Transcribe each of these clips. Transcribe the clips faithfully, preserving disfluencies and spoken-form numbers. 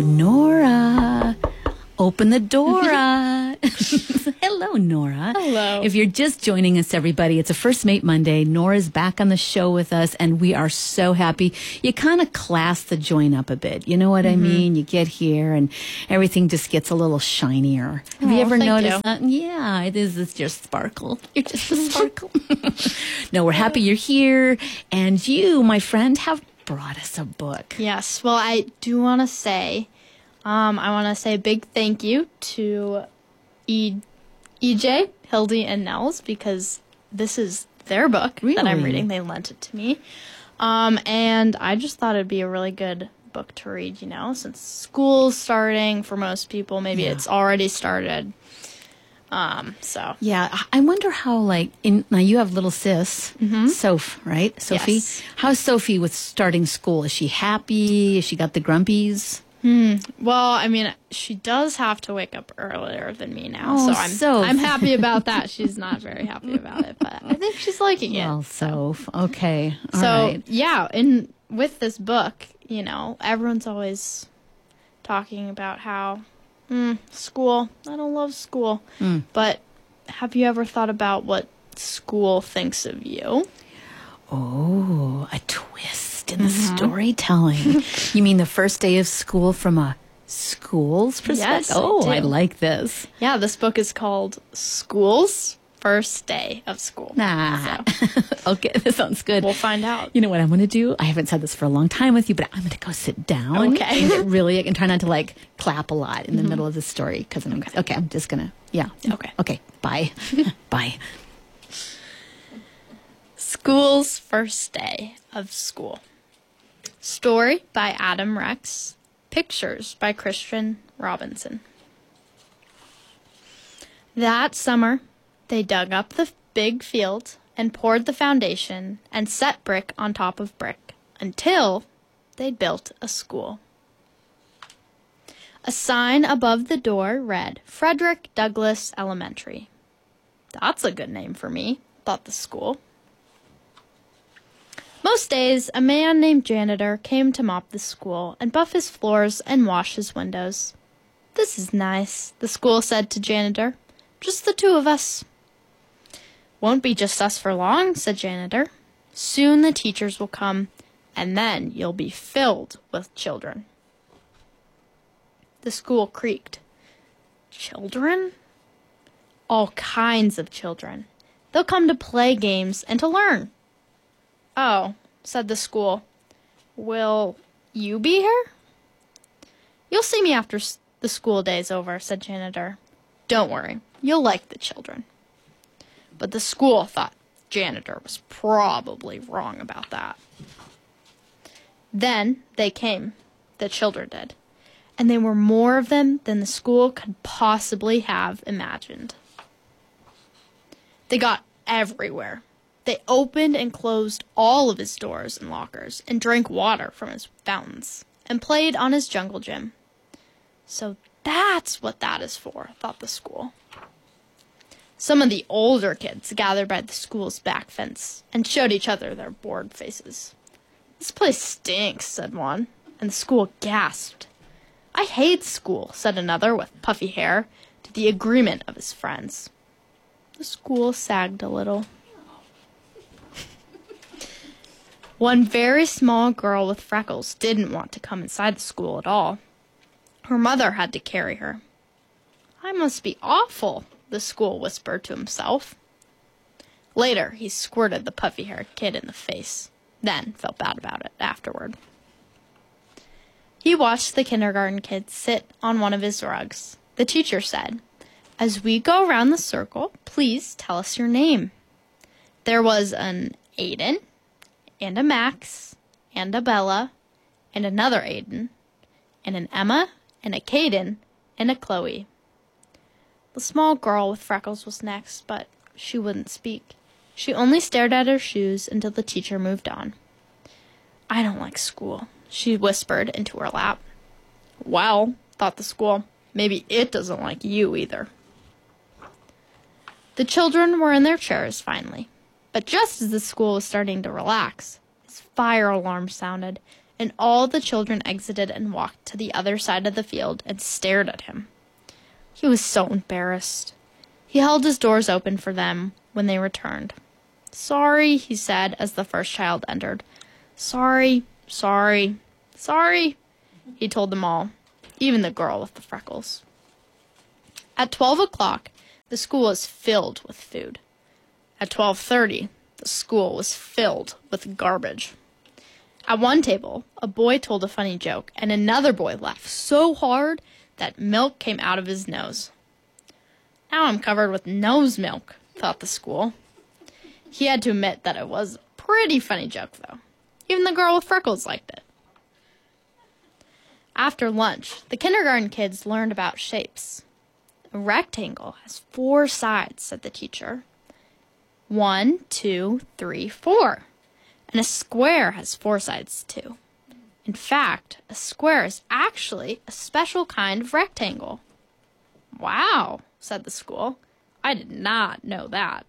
Nora, open the door. Hello, Nora. Hello. If you're just joining us, everybody, it's a First Mate Monday. Nora's back on the show with us, and we are so happy. You kind of class the joint up a bit. You know what mm-hmm. I mean? You get here, and everything just gets a little shinier. Have oh, you ever thank noticed you. that? Yeah, it is. It's just sparkle. You're just a sparkle. No, we're happy you're here, and you, my friend, have brought us a book. Yes. Well, I do want to say, um, I want to say a big thank you to E. EJ, Hildy, and Nels, because this is their book really? that I'm reading. They lent it to me. Um, and I just thought it'd be a really good book to read, you know, since school's starting for most people. Maybe yeah. it's already started. Um, so. Yeah, I wonder how, like, in now you have little sis, mm-hmm. Soph, right? Sophie? Yes. How's Sophie with starting school? Is she happy? Has she got the grumpies? Hmm. Well, I mean, she does have to wake up earlier than me now, oh, so I'm Soph. I'm happy about that. She's not very happy about it, but I think she's liking it. Well, Soph, okay, all so right. yeah, and with this book, you know, everyone's always talking about how mm, school. I don't love school, mm. but have you ever thought about what school thinks of you? Oh, a twist in the mm-hmm. storytelling. You mean the first day of school from a school's perspective? Yes, oh, I, I like this. Yeah, this book is called School's First Day of School. Nah. So. Okay, this sounds good. We'll find out. You know what I'm going to do? I haven't said this for a long time with you, but I'm going to go sit down. Okay. And get really, I can try not to like clap a lot in the mm-hmm. middle of the story because I'm okay. okay. I'm just going to, yeah. Okay. Okay. Bye. Bye. School's First Day of School. Story by Adam Rex. Pictures by Christian Robinson. That summer, they dug up the big field and poured the foundation and set brick on top of brick until they'd built a school. A sign above the door read, Frederick Douglass Elementary. That's a good name for me, thought the school. Most days, a man named Janitor came to mop the school and buff his floors and wash his windows. This is nice, the school said to Janitor. Just the two of us. Won't be just us for long, said Janitor. Soon the teachers will come, and then you'll be filled with children. The school creaked. Children? All kinds of children. They'll come to play games and to learn. Oh, said the school. Will you be here? You'll see me after the school day's over, said Janitor. Don't worry, you'll like the children. But the school thought Janitor was probably wrong about that. Then they came, the children did, and there were more of them than the school could possibly have imagined. They got everywhere. They opened and closed all of his doors and lockers and drank water from his fountains and played on his jungle gym. So that's what that is for, thought the school. Some of the older kids gathered by the school's back fence and showed each other their bored faces. This place stinks, said one, and the school gasped. I hate school, said another with puffy hair, to the agreement of his friends. The school sagged a little. One very small girl with freckles didn't want to come inside the school at all. Her mother had to carry her. I must be awful, the school whispered to himself. Later, he squirted the puffy-haired kid in the face, then felt bad about it afterward. He watched the kindergarten kids sit on one of his rugs. The teacher said, As we go around the circle, please tell us your name. There was an Aiden, and a Max, and a Bella, and another Aiden, and an Emma, and a Caden, and a Chloe. The small girl with freckles was next, but she wouldn't speak. She only stared at her shoes until the teacher moved on. I don't like school, she whispered into her lap. Well, thought the school, maybe it doesn't like you either. The children were in their chairs finally. But just as the school was starting to relax, his fire alarm sounded, and all the children exited and walked to the other side of the field and stared at him. He was so embarrassed. He held his doors open for them when they returned. "Sorry," he said as the first child entered. "Sorry, sorry, sorry," he told them all, even the girl with the freckles. At twelve o'clock, the school was filled with food. At twelve thirty, the school was filled with garbage. At one table, a boy told a funny joke, and another boy laughed so hard that milk came out of his nose. "Now I'm covered with nose milk," thought the school. He had to admit that it was a pretty funny joke, though. Even the girl with freckles liked it. After lunch, the kindergarten kids learned about shapes. "A rectangle has four sides," said the teacher. One, two, three, four. And a square has four sides, too. In fact, a square is actually a special kind of rectangle. "Wow," said the school. "I did not know that."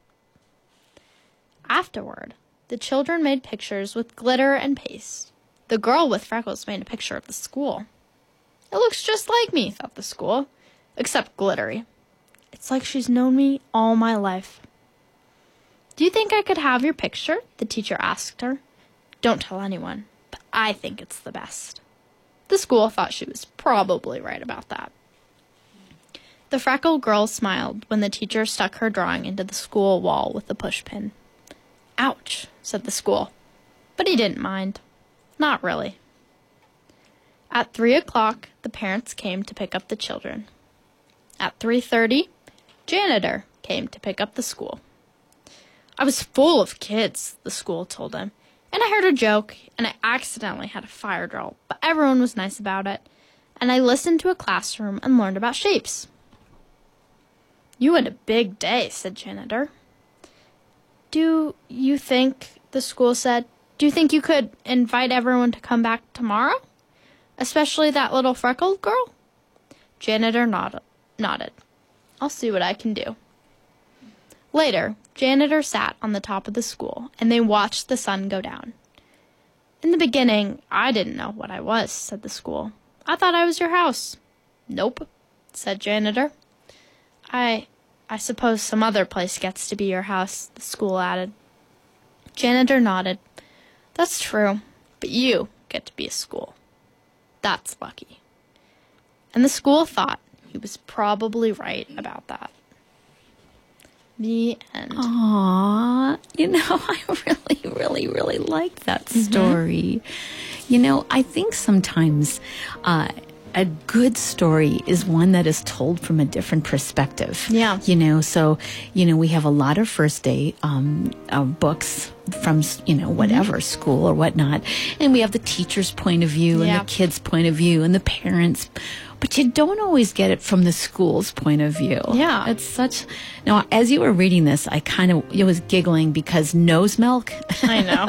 Afterward, the children made pictures with glitter and paste. The girl with freckles made a picture of the school. "It looks just like me," thought the school, except glittery. "It's like she's known me all my life." "Do you think I could have your picture?" the teacher asked her. "Don't tell anyone, but I think it's the best." The school thought she was probably right about that. The freckled girl smiled when the teacher stuck her drawing into the school wall with the pushpin. "Ouch," said the school, but he didn't mind. Not really. At three o'clock, the parents came to pick up the children. At three thirty, janitor came to pick up the school. "I was full of kids," the school told him, "and I heard a joke, and I accidentally had a fire drill, but everyone was nice about it, and I listened to a classroom and learned about shapes." "You had a big day," said janitor. "Do you think," the school said, "do you think you could invite everyone to come back tomorrow? Especially that little freckled girl?" Janitor nodded. nodded. "I'll see what I can do." Later, janitor sat on the top of the school, and they watched the sun go down. "In the beginning, I didn't know what I was," said the school. "I thought I was your house." "Nope," said janitor. I, I suppose some other place gets to be your house," the school added. Janitor nodded. "That's true, but you get to be a school. That's lucky." And the school thought he was probably right about that. The end. Aww, you know, I really, really, really like that story. Mm-hmm. You know, I think sometimes uh, a good story is one that is told from a different perspective. Yeah. You know, so, you know, we have a lot of first day um, uh, books from, you know, whatever, mm-hmm. school or whatnot. And we have the teacher's point of view yeah. and the kid's point of view and the parents' but you don't always get it from the school's point of view. Yeah. It's such... Now, as you were reading this, I kind of I was giggling because nose milk. I know.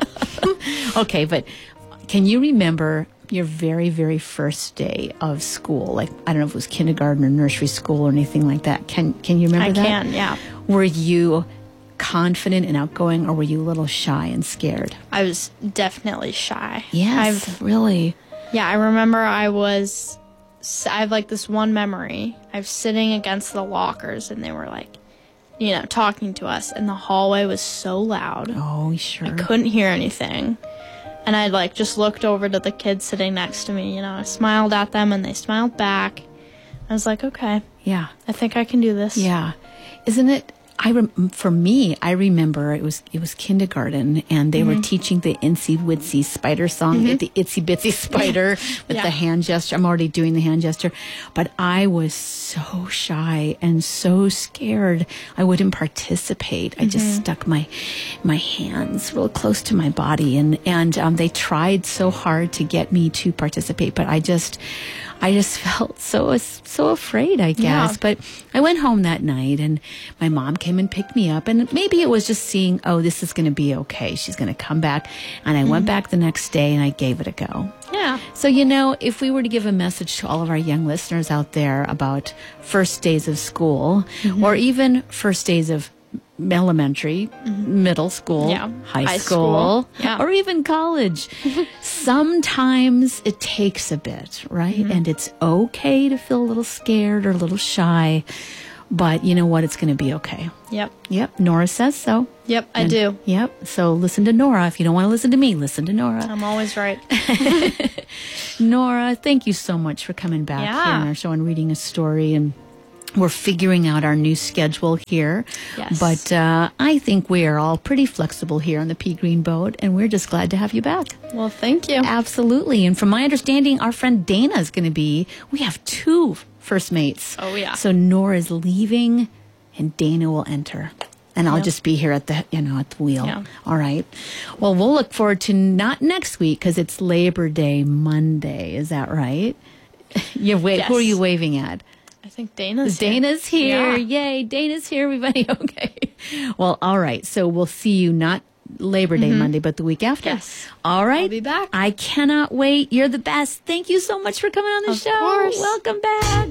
Okay, but can you remember your very, very first day of school? Like, I don't know if it was kindergarten or nursery school or anything like that. Can Can you remember I that? I can, yeah. Were you confident and outgoing, or were you a little shy and scared? I was definitely shy. Yes, I've, really. Yeah, I remember I was... I have like this one memory. I was sitting against the lockers and they were like, you know, talking to us, and the hallway was so loud. Oh, sure. I couldn't hear anything. And I like just looked over to the kids sitting next to me, you know, I smiled at them and they smiled back. I was like, okay. Yeah. I think I can do this. Yeah. Isn't it? I rem- for me, I remember it was it was kindergarten, and they mm-hmm. were teaching the Itsy Witsy Spider song, mm-hmm. the Itsy Bitsy Spider with yeah. the hand gesture. I'm already doing the hand gesture, but I was so shy and so scared. I wouldn't participate. Mm-hmm. I just stuck my my hands real close to my body, and and um, they tried so hard to get me to participate, but I just. I just felt so so afraid, I guess. Yeah. But I went home that night, and my mom came and picked me up. And maybe it was just seeing, oh, this is going to be okay. She's going to come back. And I mm-hmm. went back the next day, and I gave it a go. Yeah. So, you know, if we were to give a message to all of our young listeners out there about first days of school, mm-hmm. or even first days of elementary, middle school, Yeah. high, High school, school. Yeah. or even college. Sometimes it takes a bit, right? Mm-hmm. And it's okay to feel a little scared or a little shy, but you know what? It's going to be okay. Yep. Yep, Nora says so. Yep, I And- do. Yep, so listen to Nora. If you don't want to listen to me, listen to Nora. I'm always right. Nora, thank you so much for coming back Yeah. here on our show and reading a story. And we're figuring out our new schedule here. Yes. But uh, I think we are all pretty flexible here on the Pea Green Boat, and we're just glad to have you back. Well, thank you. Absolutely. And from my understanding, our friend Dana is going to be, we have two first mates. Oh, yeah. So Nora's leaving, and Dana will enter. And I'll Yep. just be here at the, you know, at the wheel. Yeah. All right. Well, we'll look forward to not next week because it's Labor Day Monday. Is that right? You're wa- Yes. Who are you waving at? I think Dana's here. Dana's here. Yeah. Yay. Dana's here, everybody. Okay. Well, all right. So we'll see you not Labor Day Monday, but the week after. Yes. All right. I'll be back. I cannot wait. You're the best. Thank you so much for coming on the Of show. course. Welcome back.